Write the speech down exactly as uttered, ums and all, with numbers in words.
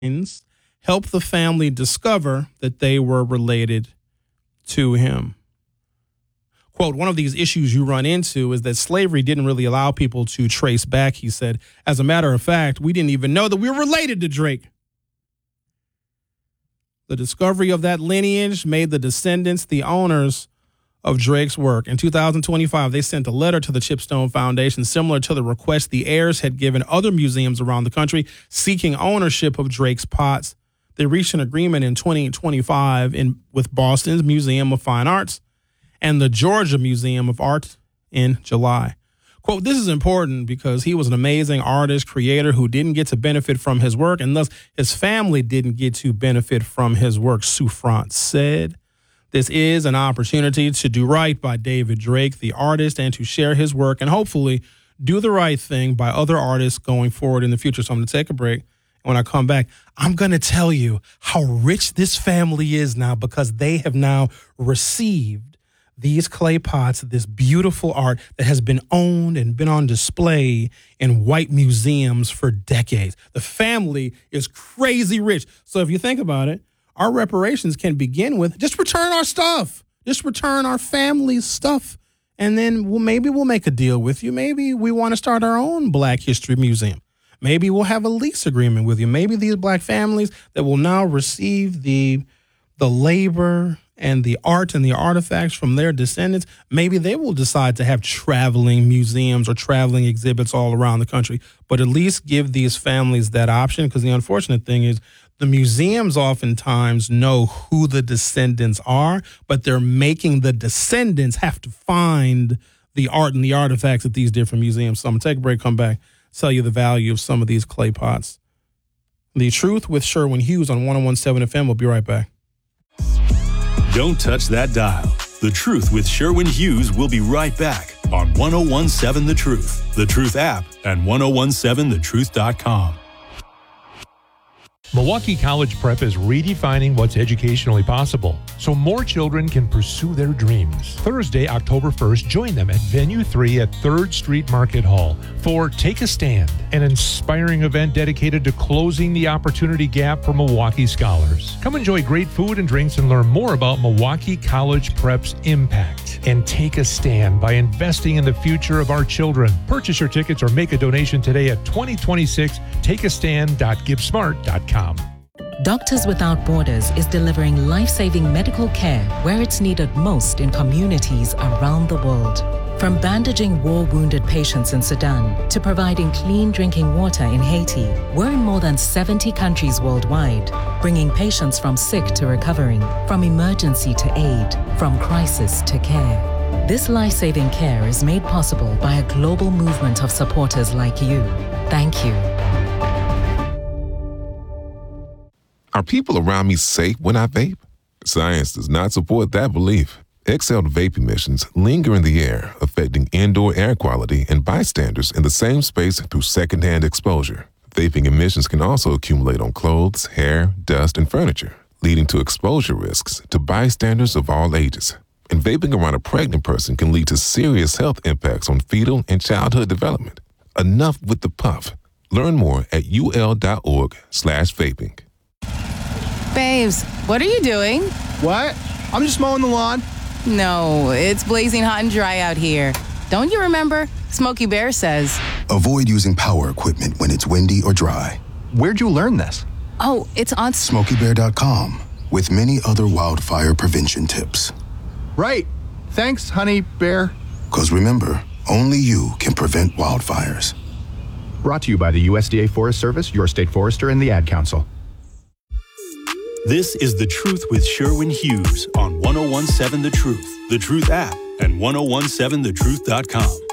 helped the family discover that they were related to him. Quote, one of these issues you run into is that slavery didn't really allow people to trace back, he said. As a matter of fact, we didn't even know that we were related to Drake. The discovery of that lineage made the descendants the owners of Drake's work. In two thousand twenty-five, they sent a letter to the Chipstone Foundation similar to the request the heirs had given other museums around the country seeking ownership of Drake's pots. They reached an agreement in twenty twenty-five in, with Boston's Museum of Fine Arts and the Georgia Museum of Art in July. Quote, this is important because he was an amazing artist, creator who didn't get to benefit from his work, and thus his family didn't get to benefit from his work, Souffrant said. This is an opportunity to do right by David Drake, the artist, and to share his work and hopefully do the right thing by other artists going forward in the future. So I'm going to take a break. When I come back, I'm going to tell you how rich this family is now because they have now received these clay pots, this beautiful art that has been owned and been on display in white museums for decades. The family is crazy rich. So if you think about it, our reparations can begin with just return our stuff. Just return our family's stuff. And then we'll, maybe we'll make a deal with you. Maybe we want to start our own Black History Museum. Maybe we'll have a lease agreement with you. Maybe these Black families that will now receive the, the labor and the art and the artifacts from their descendants, maybe they will decide to have traveling museums or traveling exhibits all around the country. But at least give these families that option, because the unfortunate thing is the museums oftentimes know who the descendants are, but they're making the descendants have to find the art and the artifacts at these different museums. So I'm going to take a break, come back, tell you the value of some of these clay pots. The Truth with Sherwin Hughes on one oh one point seven F M. We'll be right back. Don't touch that dial. The Truth with Sherwin Hughes will be right back on one oh one point seven The Truth, The Truth app, and ten seventeen the truth dot com. Milwaukee College Prep is redefining what's educationally possible so more children can pursue their dreams. Thursday, October first, join them at Venue three at third Street Market Hall for Take a Stand, an inspiring event dedicated to closing the opportunity gap for Milwaukee scholars. Come enjoy great food and drinks and learn more about Milwaukee College Prep's impact. And take a stand by investing in the future of our children. Purchase your tickets or make a donation today at twenty twenty-six take a stand dot give smart dot com. Doctors Without Borders is delivering life-saving medical care where it's needed most in communities around the world. From bandaging war-wounded patients in Sudan to providing clean drinking water in Haiti, we're in more than seventy countries worldwide, bringing patients from sick to recovering, from emergency to aid, from crisis to care. This life-saving care is made possible by a global movement of supporters like you. Thank you. Are people around me safe when I vape? Science does not support that belief. Exhaled vape emissions linger in the air, affecting indoor air quality and bystanders in the same space through secondhand exposure. Vaping emissions can also accumulate on clothes, hair, dust, and furniture, leading to exposure risks to bystanders of all ages. And vaping around a pregnant person can lead to serious health impacts on fetal and childhood development. Enough with the puff. Learn more at ul.org slash vaping. Babes, what are you doing? What? I'm just mowing the lawn. No, it's blazing hot and dry out here. Don't you remember? Smokey Bear says, avoid using power equipment when it's windy or dry. Where'd you learn this? Oh, it's on smokey bear dot com with many other wildfire prevention tips. Right. Thanks, honey bear. Because remember, only you can prevent wildfires. Brought to you by the U S D A Forest Service, your state forester, and the Ad Council. This is The Truth with Sherwin Hughes on ten seventeen The Truth, The Truth app, and ten seventeen the truth dot com.